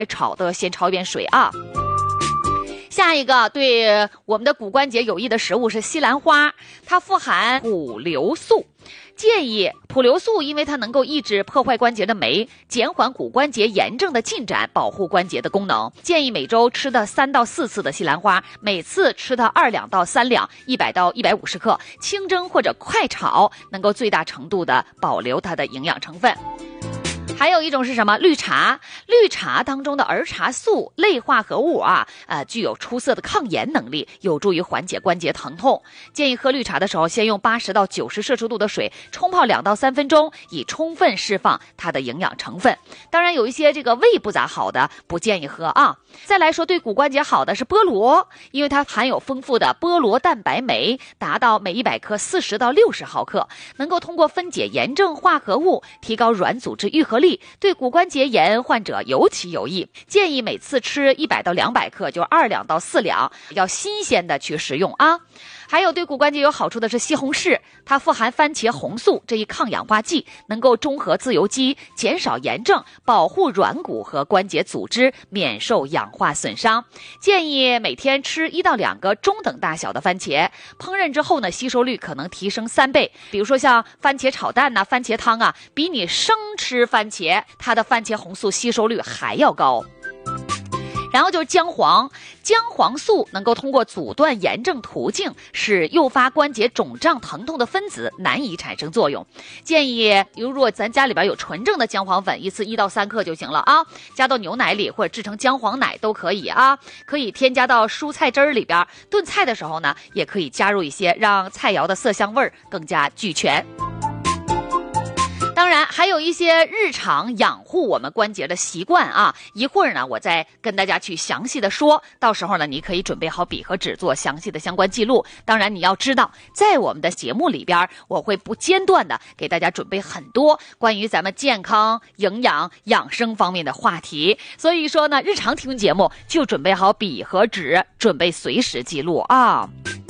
炒的先焯一遍水啊。下一个对我们的骨关节有益的食物是西兰花，它富含普硫素。建议普硫素，因为它能够抑制破坏关节的酶，减缓骨关节炎症的进展，保护关节的功能。建议每周吃的3到4次的西兰花，每次吃的2两到3两，100到150克，清蒸或者快炒，能够最大程度的保留它的营养成分。还有一种是什么？绿茶。绿茶当中的儿茶素类化合物具有出色的抗炎能力，有助于缓解关节疼痛。建议喝绿茶的时候，先用80到90摄氏度的水冲泡2到3分钟，以充分释放它的营养成分。当然，有一些这个胃不咋好的，不建议喝啊。再来说，对骨关节好的是菠萝，因为它含有丰富的菠萝蛋白酶，达到每100克40到60毫克，能够通过分解炎症化合物，提高软组织愈合力，对骨关节炎患者尤其有益。建议每次吃100到200克，就2两到4两，要新鲜的去食用啊。还有对骨关节有好处的是西红柿，它富含番茄红素这一抗氧化剂，能够中和自由基，减少炎症，保护软骨和关节组织免受氧化损伤。建议每天吃1到2个中等大小的番茄，烹饪之后呢，吸收率可能提升3倍。比如说像番茄炒蛋番茄汤比你生吃番茄，它的番茄红素吸收率还要高。然后就是姜黄，姜黄素能够通过阻断炎症途径，使诱发关节肿胀疼痛的分子难以产生作用。建议如果咱家里边有纯正的姜黄粉，一次1到3克就行了啊，加到牛奶里或者制成姜黄奶都可以啊。可以添加到蔬菜汁里边，炖菜的时候呢，也可以加入一些，让菜肴的色香味更加俱全。当然还有一些日常养护我们关节的习惯一会儿呢我再跟大家去详细的说，到时候呢你可以准备好笔和纸做详细的相关记录。当然你要知道，在我们的节目里边，我会不间断的给大家准备很多关于咱们健康营养养生方面的话题，所以说呢日常听节目就准备好笔和纸，准备随时记录啊。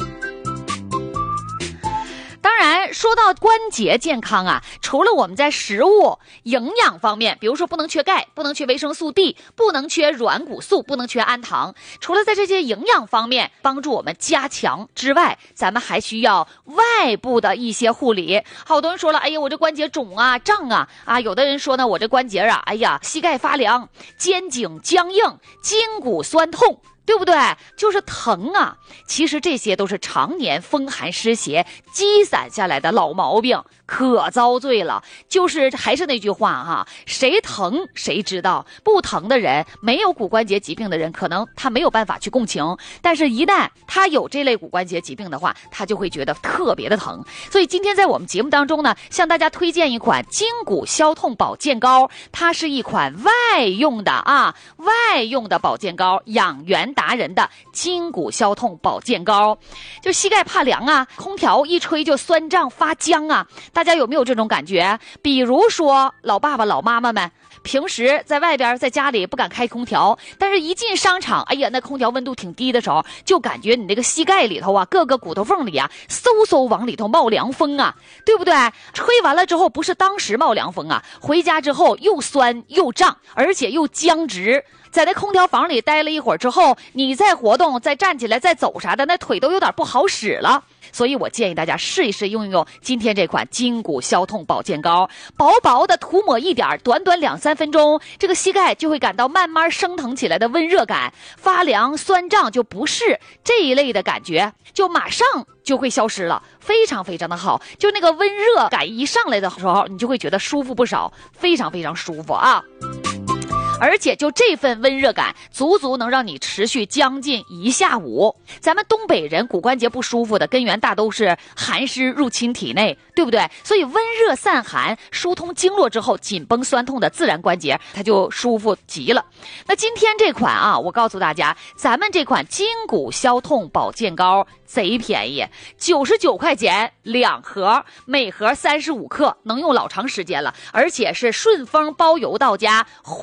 当然说到关节健康除了我们在食物营养方面，比如说不能缺钙，不能缺维生素 D， 不能缺软骨素，不能缺氨糖，除了在这些营养方面帮助我们加强之外，咱们还需要外部的一些护理。好多人说了，哎呀我这关节肿胀有的人说呢，我这关节哎呀膝盖发凉，肩颈僵硬，筋骨酸痛，对不对？就是疼其实这些都是常年风寒湿邪积攒下来的老毛病，可遭罪了。就是还是那句话谁疼谁知道，不疼的人，没有骨关节疾病的人，可能他没有办法去共情，但是一旦他有这类骨关节疾病的话，他就会觉得特别的疼。所以今天在我们节目当中呢，向大家推荐一款筋骨消痛保健膏，它是一款外用的保健膏，养元达人的筋骨消痛保健膏。就膝盖怕凉空调一吹就酸胀发僵大家有没有这种感觉？比如说老爸爸老妈妈们平时在外边在家里不敢开空调，但是一进商场，哎呀那空调温度挺低的时候，就感觉你那个膝盖里头各个骨头缝里嗖往里头冒凉风对不对？吹完了之后不是当时冒凉风回家之后又酸又胀，而且又僵直。在那空调房里待了一会儿之后，你再活动再站起来再走啥的，那腿都有点不好使了。所以我建议大家试一试用一用今天这款筋骨消痛保健膏，薄薄的涂抹一点，短短2-3分钟，这个膝盖就会感到慢慢升腾起来的温热感，发凉酸胀就不适这一类的感觉就马上就会消失了，非常非常的好。就那个温热感一上来的时候，你就会觉得舒服不少，非常非常舒服而且就这份温热感足足能让你持续将近1下午。咱们东北人骨关节不舒服的根源大都是寒湿入侵体内，对不对？所以温热散寒疏通经络之后，紧绷酸痛的自然关节它就舒服极了。那今天这款我告诉大家，咱们这款筋骨消痛保健膏贼便宜，99块钱2盒，每盒35克，能用老长时间了，而且是顺丰包邮到家，货到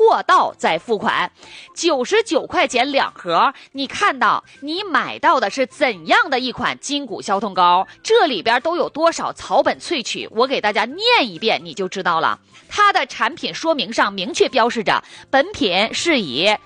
后再付款。99块钱2盒，你看到你买到的是怎样的一款筋骨消痛膏？这里边都有多少草本萃取？我给大家念一遍你就知道了。它的产品说明上明确标示着，本品是以